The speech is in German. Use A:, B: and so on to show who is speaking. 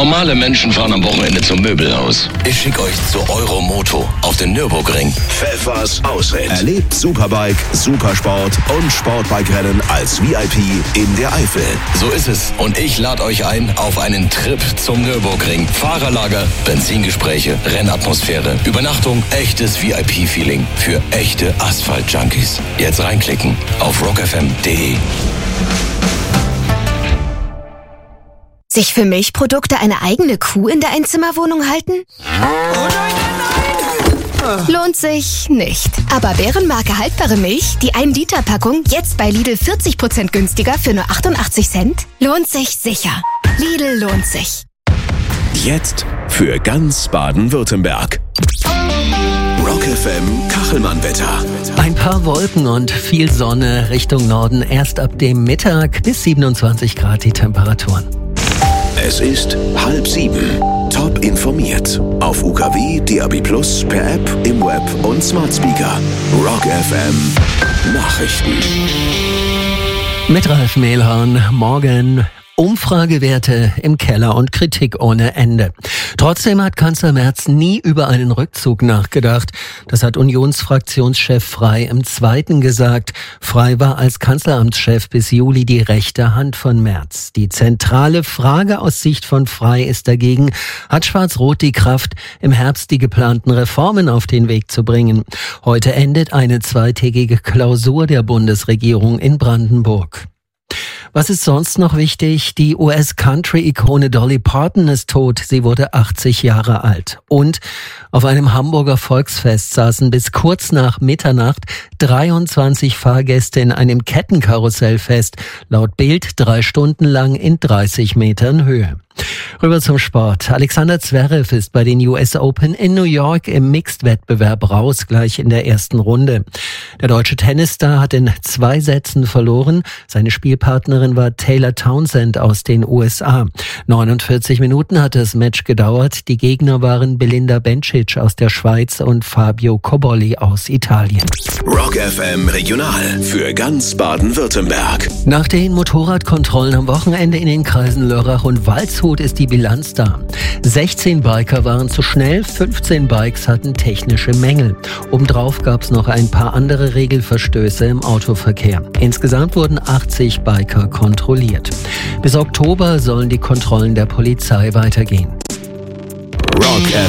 A: Normale Menschen fahren am Wochenende zum Möbelhaus. Ich schicke euch zu Euromoto auf den Nürburgring.
B: Pfeffers Ausritt. Erlebt Superbike, Supersport und Sportbike-Rennen als VIP in der Eifel.
A: So ist es. Und ich lade euch ein auf einen Trip zum Nürburgring. Fahrerlager, Benzingespräche, Rennatmosphäre, Übernachtung, echtes VIP-Feeling für echte Asphalt-Junkies. Jetzt reinklicken auf rockfm.de.
C: Sich für Milchprodukte eine eigene Kuh in der Einzimmerwohnung halten? Lohnt sich nicht. Aber Bärenmarke haltbare Milch, die 1 Liter Packung, jetzt bei Lidl 40% günstiger für nur 88 Cent? Lohnt sich sicher. Lidl lohnt sich.
B: Jetzt für ganz Baden-Württemberg. Rock FM Kachelmann-Wetter.
D: Ein paar Wolken und viel Sonne Richtung Norden. Erst ab dem Mittag bis 27 Grad die Temperaturen.
B: Es ist 6:30. Top informiert. Auf UKW, DAB+, per App, im Web und Smart Speaker. Rock FM Nachrichten.
D: Mit Ralf Mehlhorn. Morgen Umfragewerte im Keller und Kritik ohne Ende. Trotzdem hat Kanzler Merz nie über einen Rückzug nachgedacht. Das hat Unionsfraktionschef Frey im Zweiten gesagt. Frey war als Kanzleramtschef bis Juli die rechte Hand von Merz. Die zentrale Frage aus Sicht von Frey ist dagegen, hat Schwarz-Rot die Kraft, im Herbst die geplanten Reformen auf den Weg zu bringen? Heute endet eine 2-tägige Klausur der Bundesregierung in Brandenburg. Was ist sonst noch wichtig? Die US-Country-Ikone Dolly Parton ist tot. Sie wurde 80 Jahre alt. Und auf einem Hamburger Volksfest saßen bis kurz nach Mitternacht 23 Fahrgäste in einem Kettenkarussell fest. Laut Bild 3 Stunden lang in 30 Metern Höhe. Rüber zum Sport. Alexander Zverev ist bei den US Open in New York im Mixed-Wettbewerb raus, gleich in der ersten Runde. Der deutsche Tennisstar hat in 2 Sätzen verloren. Seine Spielpartnerin war Taylor Townsend aus den USA. 49 Minuten hat das Match gedauert. Die Gegner waren Belinda Bencic aus der Schweiz und Fabio Cobolli aus Italien.
B: Rock FM Regional für ganz Baden-Württemberg.
D: Nach den Motorradkontrollen am Wochenende in den Kreisen Lörrach und Waldshut ist die Bilanz da. 16 Biker waren zu schnell, 15 Bikes hatten technische Mängel. Obendrauf gab es noch ein paar andere Regelverstöße im Autoverkehr. Insgesamt wurden 80 Biker kontrolliert. Bis Oktober sollen die Kontrollen der Polizei weitergehen.
B: Rock